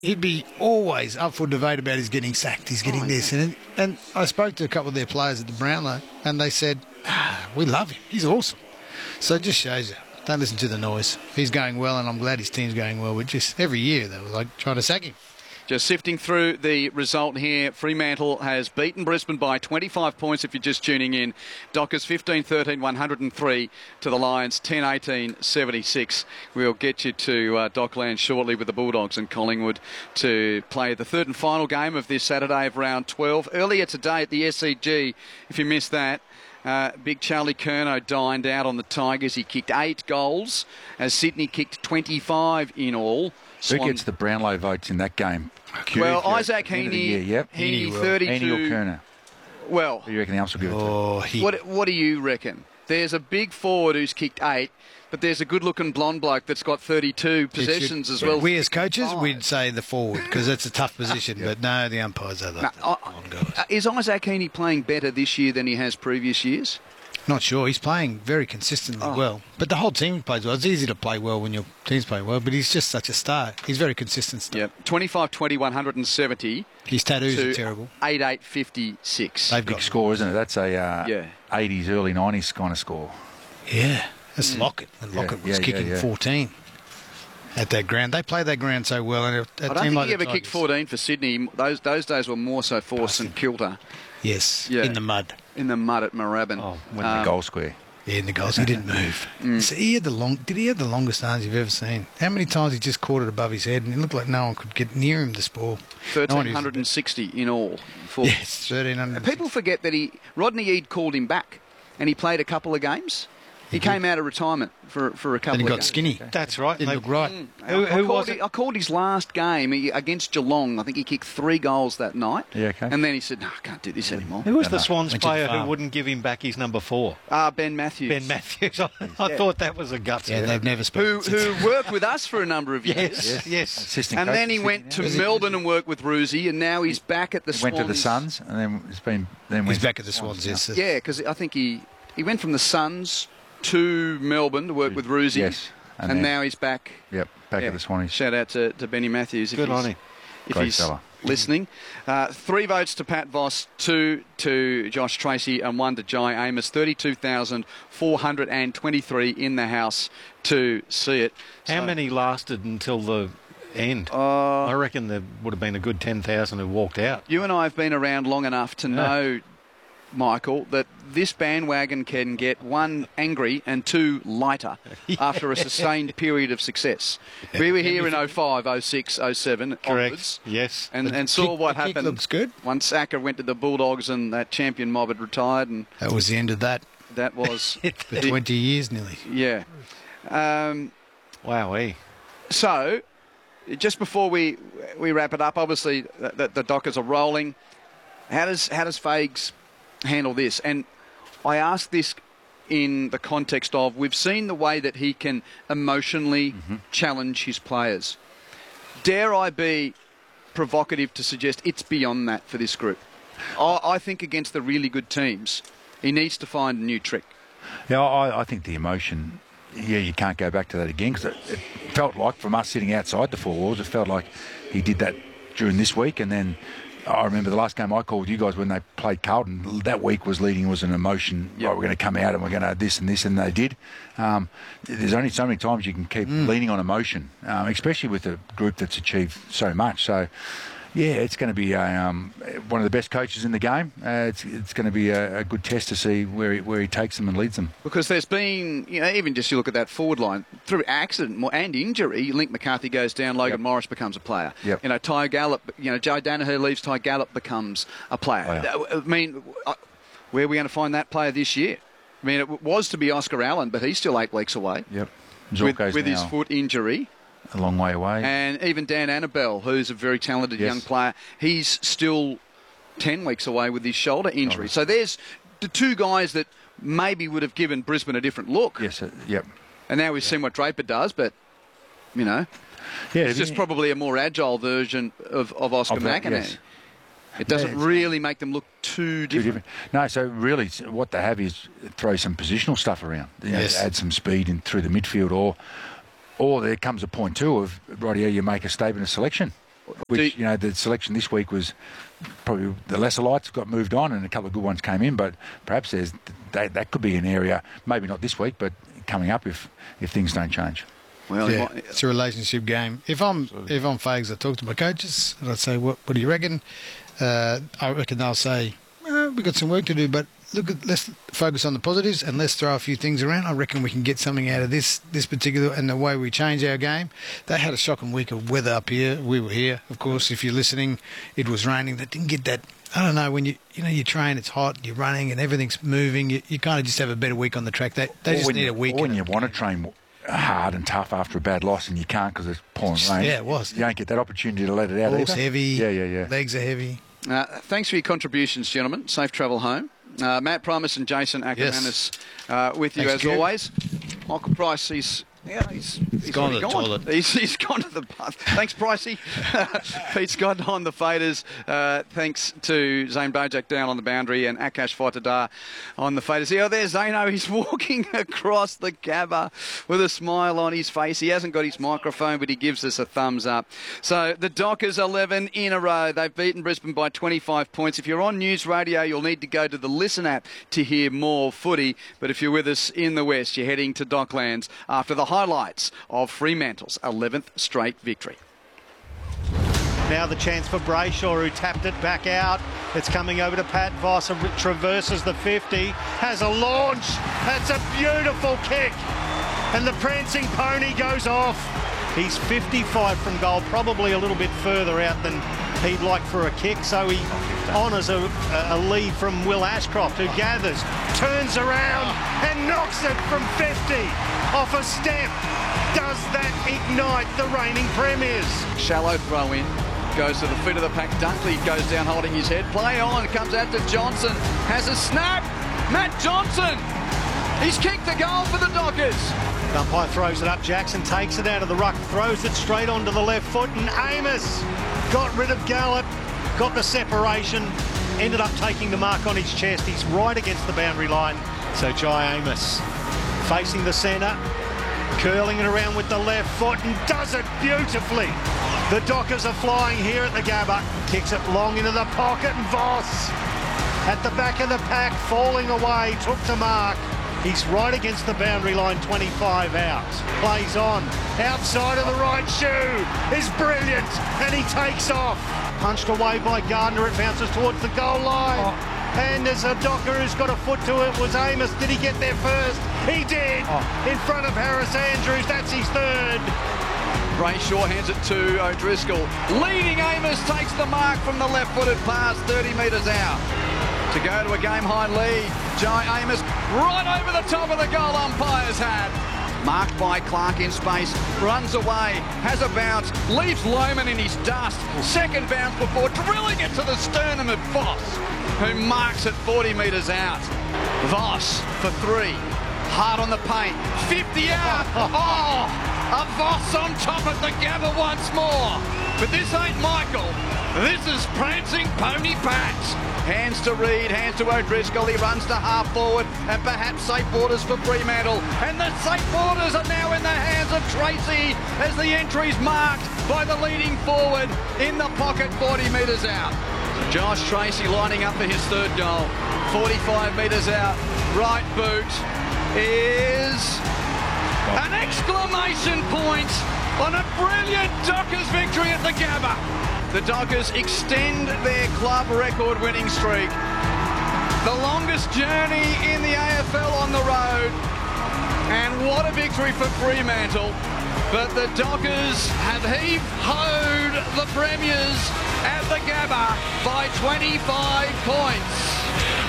he'd be always up for debate about his getting sacked, he's getting this. And I spoke to a couple of their players at the Brownlow, and they said, we love him. He's awesome. So it just shows you. Don't listen to the noise. He's going well, and I'm glad his team's going well. But just every year they were like trying to sack him. Just sifting through the result here, Fremantle has beaten Brisbane by 25 points if you're just tuning in. Dockers 15-13, 103 to the Lions, 10-18, 76. We'll get you to Dockland shortly with the Bulldogs and Collingwood to play the third and final game of this Saturday of round 12. Earlier today at the SCG, if you missed that, big Charlie Curnow dined out on the Tigers. He kicked 8 goals as Sydney kicked 25 in all. Who gets the Brownlow votes in that game? Well, Isaac Heaney, Yep. Heaney 32. Heaney or Curnow? Well, Who do you reckon else will give it to? What do you reckon? There's a big forward who's kicked 8, but there's a good-looking blonde bloke that's got 32 possessions as well. We as coaches, we'd say the forward because it's a tough position, but no, the umpires are the blonde guys. Is Isaac Heaney playing better this year than he has previous years? Not sure. He's playing very consistently well. But the whole team plays well. It's easy to play well when your team's playing well, but he's just such a star. He's very consistent star. Yep. 25-20, 170. His tattoos are terrible. 8-8, 56. Big score, isn't it? That's a 80s, early 90s kind of score. Yeah. That's Lockett. And Lockett was kicking 14 at that ground. They play that ground so well. And I don't think he ever kicked 14 for Sydney. Those days were more so for St Kilda. Yes, in the mud. In the mud at Moorabbin. Oh, in the goal square. Yeah, in the goals. He didn't move. So did he have the longest arms you've ever seen? How many times he just caught it above his head and it looked like no one could get near him, this ball? 1,360 in all. Yes, 1,360. People forget that Rodney Eade called him back and he played a couple of games. He came out of retirement for a couple of games. And he got skinny. That's right. Didn't look right. Who was it? I called his last game against Geelong. I think he kicked 3 goals that night. Yeah, okay. And then he said, no, I can't do this anymore. Who was the Swans player who wouldn't give him back his number 4? Ben Matthews. Ben Matthews. I thought that was a guts. Yeah, they've never spoken. Who worked with us for a number of years. Yes. Assistant and coach then he went to Melbourne and worked with Roosie, and now he's back at the Swans. Went to the Suns, and then he's back at the Swans. Yes. Yeah, because I think he went from the Suns to Melbourne to work with Roosie. Yes. And now he's back. Yep, back at the Swannies. Shout out to Benny Matthews. Good on him. If he's listening. 3 votes to Pat Voss, 2 to Josh Tracy, and 1 to Jai Amos. 32,423 in the house to see it. How many lasted until the end? I reckon there would have been a good 10,000 who walked out. You and I have been around long enough to know, Michael, that this bandwagon can get 1 angry and 2 lighter after a sustained period of success. We were here in 05, 06, 07 onwards. Yes. And saw what happened. Looks good. Once Acker went to the Bulldogs and that champion mob had retired. And that was the end of that. That was... For 20 years nearly. Yeah. Wowee. So, just before we wrap it up, obviously the Dockers are rolling. How does Fags handle this? And I ask this in the context of we've seen the way that he can emotionally challenge his players. Dare I be provocative to suggest it's beyond that for this group? I think against the really good teams, he needs to find a new trick. Yeah, I think the emotion, you can't go back to that again, because it felt like, from us sitting outside the 4 walls, it felt like he did that during this week. And then I remember the last game I called you guys when they played Carlton, that week was an emotion. Right, we're going to come out and we're going to this and this, and they did. There's only so many times you can keep leaning on emotion, especially with a group that's achieved so much. So, yeah, it's going to be one of the best coaches in the game. It's going to be a good test to see where he takes them and leads them. Because there's been, even just you look at that forward line, through accident and injury, Link McCarthy goes down, Logan Morris becomes a player. Yep. Ty Gallup, Joe Danaher leaves, Ty Gallup becomes a player. Oh, yeah. I mean, where are we going to find that player this year? I mean, it was to be Oscar Allen, but he's still 8 weeks away. Yep. With his foot injury. A long way away. And even Dan Annabelle, who's a very talented young player, he's still 10 weeks away with his shoulder injury. So there's the 2 guys that maybe would have given Brisbane a different look. Yes, yep. And now we've seen what Draper does, but, it's just probably a more agile version of Oscar McInerney. Yes. It doesn't really make them look too different. No, so really what they have is throw some positional stuff around. Add some speed through the midfield, or there comes a point too of, you make a statement of selection. Which, you know, the selection this week was probably the lesser lights got moved on and a couple of good ones came in, but perhaps that could be an area, maybe not this week, but coming up if things don't change. Well, yeah, it's a relationship game. If I'm Fags, I talk to my coaches and I'd say, what do you reckon? I reckon they'll say, we've got some work to do, but let's focus on the positives and let's throw a few things around. I reckon we can get something out of this particular and the way we change our game. They had a shocking week of weather up here. We were here, of course. If you're listening, it was raining. They didn't get that. I don't know, when you train, it's hot, you're running and everything's moving. You kind of just have a better week on the track. They just need a week. Or when you want to train hard and tough after a bad loss and you can't because it's pouring rain. Yeah, it was. You don't get that opportunity to let it out. Ball's heavy. Yeah. Legs are heavy. Thanks for your contributions, gentlemen. Safe travel home. Matt Primus and Jason Ackermanis with you as always. Michael Price, he's gone to the toilet. He's gone to the bath. Thanks, Pricey. Pete Scott on the faders. Thanks to Zane Bojak down on the boundary and Akash Faitadar on the faders. Oh, there's Zano. He's walking across the Gabba with a smile on his face. He hasn't got his microphone, but he gives us a thumbs up. So the Dockers 11 in a row. They've beaten Brisbane by 25 points. If you're on News Radio, you'll need to go to the Listen app to hear more footy. But if you're with us in the West, you're heading to Docklands after the highlights of Fremantle's 11th straight victory. Now the chance for Brayshaw, who tapped it back out. It's coming over to Pat Voss, traverses the 50, has a launch. That's a beautiful kick. And the prancing pony goes off. He's 55 from goal, probably a little bit further out than he'd like for a kick. So he honours a lead from Will Ashcroft, who gathers, turns around and knocks it from 50 off a step. Does that ignite the reigning premiers? Shallow throw in. Goes to the feet of the pack. Dunkley goes down holding his head. Play on. Comes out to Johnson. Has a snap. Matt Johnson. He's kicked the goal for the Dockers. Umpire throws it up. Jackson takes it out of the ruck. Throws it straight onto the left foot. And Amos got rid of Gallup. Got the separation. Ended up taking the mark on his chest. He's right against the boundary line. So Jai Amos facing the centre. Curling it around with the left foot and does it beautifully. The Dockers are flying here at the Gabba. Kicks it long into the pocket and Voss at the back of the pack, falling away, took to mark. He's right against the boundary line, 25 out. Plays on, outside of the right shoe is brilliant and he takes off. Punched away by Gardner, it bounces towards the goal line. And there's a Docker who's got a foot to it. Was Amos. Did he get there first? He did. In front of Harris Andrews. That's his third. Brayshaw hands it to O'Driscoll. Leading Amos takes the mark from the left-footed pass 30 metres out. To go to a game-high lead. Jai Amos right over the top of the goal umpire's hat. Marked by Clark in space, runs away, has a bounce, leaves Lohman in his dust. Second bounce before drilling it to the sternum of Voss, who marks it 40 metres out. Voss for 3, hard on the paint, 50 out. Oh, a Voss on top of the Gabba once more. But this ain't Michael, this is prancing Pony Pat. Hands to Reid, hands to O'Driscoll, he runs to half forward and perhaps safe borders for Fremantle. And the safe borders are now in the hands of Tracy as the entry's marked by the leading forward in the pocket 40 metres out. Josh Tracy lining up for his third goal, 45 metres out, right boot is an exclamation point on a brilliant Dockers victory at the Gabba. The Dockers extend their club record winning streak. The longest journey in the AFL on the road. And what a victory for Fremantle. But the Dockers have heave-hoed the Premiers at the Gabba by 25 points.